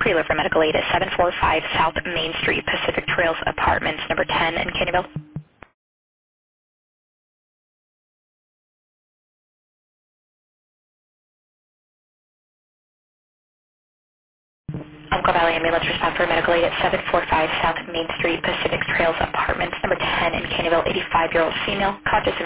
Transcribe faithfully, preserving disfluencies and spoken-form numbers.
preload for medical aid at seven four five South Main Street, Pacific Trails Apartments, number ten in Caneyville. Umpqua Valley Ambulance respond for medical aid at seven four five South Main Street, Pacific Trails Apartments, number ten in Caneyville, eighty-five-year-old female, conscious